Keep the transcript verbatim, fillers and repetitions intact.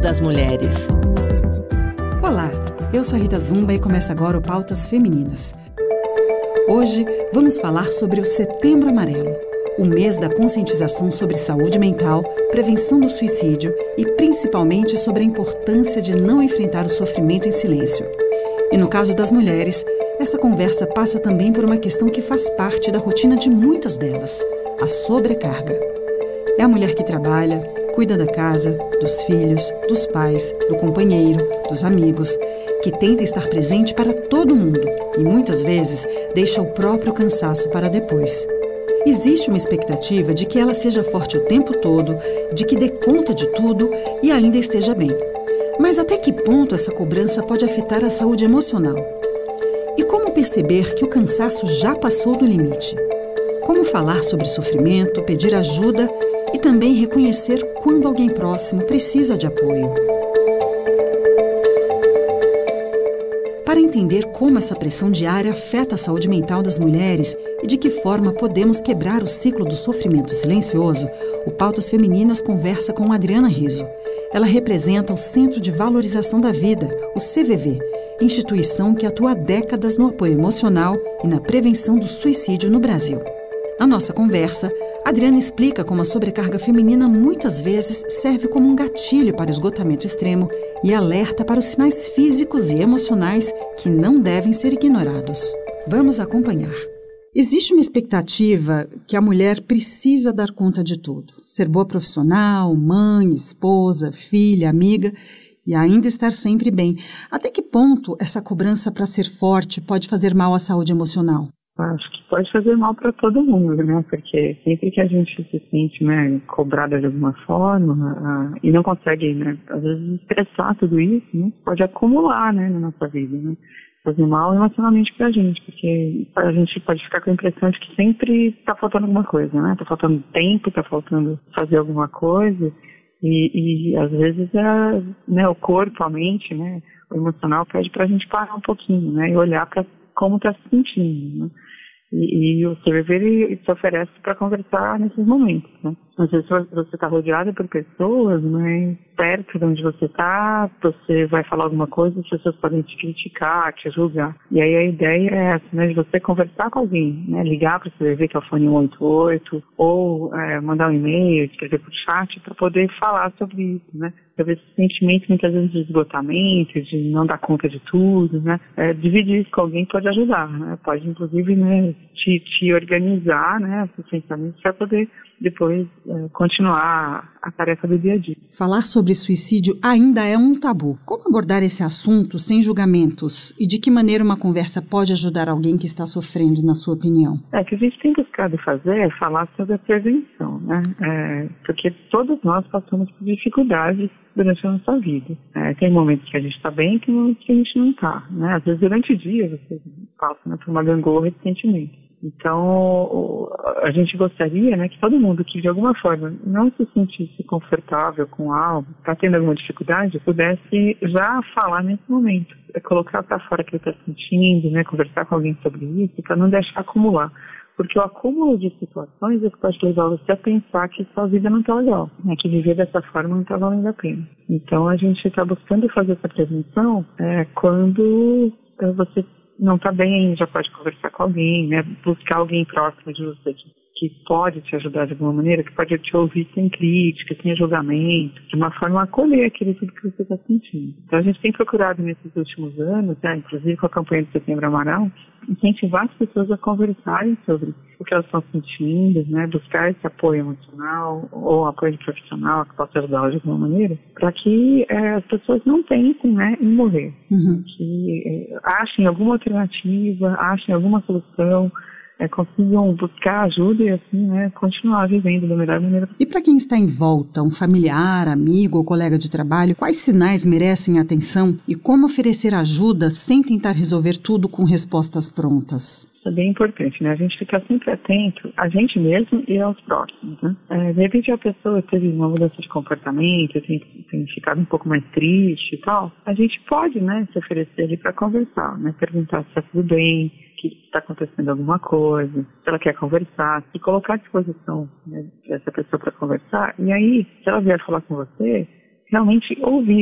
das mulheres. Olá, eu sou a Rita Zumba e começa agora o Pautas Femininas. Hoje vamos falar sobre o Setembro Amarelo, o mês da conscientização sobre saúde mental, prevenção do suicídio e principalmente sobre a importância de não enfrentar o sofrimento em silêncio. E no caso das mulheres, essa conversa passa também por uma questão que faz parte da rotina de muitas delas, a sobrecarga. É a mulher que trabalha, cuida da casa, dos filhos, dos pais, do companheiro, dos amigos, que tenta estar presente para todo mundo e muitas vezes deixa o próprio cansaço para depois. Existe uma expectativa de que ela seja forte o tempo todo, de que dê conta de tudo e ainda esteja bem. Mas até que ponto essa cobrança pode afetar a saúde emocional? E como perceber que o cansaço já passou do limite? Como falar sobre sofrimento, pedir ajuda e também reconhecer quando alguém próximo precisa de apoio? Para entender como essa pressão diária afeta a saúde mental das mulheres e de que forma podemos quebrar o ciclo do sofrimento silencioso, o Pautas Femininas conversa com Adriana Rizzo. Ela representa o Centro de Valorização da Vida, o C V V, instituição que atua há décadas no apoio emocional e na prevenção do suicídio no Brasil. Na nossa conversa, Adriana explica como a sobrecarga feminina muitas vezes serve como um gatilho para o esgotamento extremo e alerta para os sinais físicos e emocionais que não devem ser ignorados. Vamos acompanhar. Existe uma expectativa que a mulher precisa dar conta de tudo. Ser boa profissional, mãe, esposa, filha, amiga e ainda estar sempre bem. Até que ponto essa cobrança para ser forte pode fazer mal à saúde emocional? Acho que pode fazer mal para todo mundo, né? Porque sempre que a gente se sente, né, cobrada de alguma forma uh, e não consegue, né, às vezes expressar tudo isso, né, pode acumular, né, na nossa vida, né? Fazer mal emocionalmente pra gente, porque a gente pode ficar com a impressão de que sempre tá faltando alguma coisa, né? Tá faltando tempo, tá faltando fazer alguma coisa e, e às vezes é, né, o corpo, a mente, né, o emocional pede pra gente parar um pouquinho, né, e olhar pra como tá se sentindo, né? E, e o C V V ele se oferece para conversar nesses momentos, né? Às vezes você está rodeada por pessoas, mas perto de onde você está, você vai falar alguma coisa, as pessoas podem te criticar, te julgar. E aí a ideia é essa, né? De você conversar com alguém, né? Ligar para o C V V, que é o fone um oito oito, ou é, mandar um e-mail, escrever por chat, para poder falar sobre isso, né? Sobre esse sentimento, muitas vezes, de esgotamento, de não dar conta de tudo, né? É, dividir isso com alguém pode ajudar, né? Pode, inclusive, né, te, te organizar, né, esses pensamentos para poder depois é, continuar a tarefa do dia a dia. Falar sobre suicídio ainda é um tabu. Como abordar esse assunto sem julgamentos? E de que maneira uma conversa pode ajudar alguém que está sofrendo, na sua opinião? É, o que a gente tem buscado fazer é falar sobre a prevenção, né? É, porque todos nós passamos por dificuldades durante a nossa vida. É, tem momentos que a gente está bem e tem momentos que a gente não está, né? Às vezes durante o dia você passa, né, por uma gangorra de sentimentos. Então, a gente gostaria, né, que todo mundo que de alguma forma não se sentisse confortável com algo, está tendo alguma dificuldade, pudesse já falar nesse momento, colocar para fora o que ele está sentindo, né, conversar com alguém sobre isso, para não deixar acumular. Porque o acúmulo de situações é que pode levar você a pensar que sua vida não está legal, né, que viver dessa forma não está valendo a pena. Então, a gente está buscando fazer essa prevenção é, quando é, você não está bem, já pode conversar com alguém, né? Buscar alguém próximo de você que, que pode te ajudar de alguma maneira, que pode te ouvir sem crítica, sem julgamento, de uma forma a acolher aquilo tudo que você está sentindo. Então a gente tem procurado nesses últimos anos, né, inclusive com a campanha de Setembro Amarelo, incentivar as pessoas a conversarem sobre o que elas estão sentindo, né, buscar esse apoio emocional ou apoio profissional que possa ajudá-las de alguma maneira, para que é, as pessoas não pensem, né, em morrer, uhum. que é, achem alguma alternativa, achem alguma solução, é, consigam buscar ajuda e assim, né, continuar vivendo da melhor maneira possível. E para quem está em volta, um familiar, amigo ou colega de trabalho, quais sinais merecem atenção e como oferecer ajuda sem tentar resolver tudo com respostas prontas? Isso é bem importante, né? A gente ficar sempre atento a gente mesmo e aos próximos, né? É, de repente a pessoa teve uma mudança de comportamento, tem, tem ficado um pouco mais triste e tal, a gente pode, né, se oferecer ali para conversar, né? Perguntar se está tudo bem, que está acontecendo alguma coisa, se ela quer conversar, se colocar à disposição, né, dessa pessoa para conversar, e aí, se ela vier falar com você, realmente ouvir.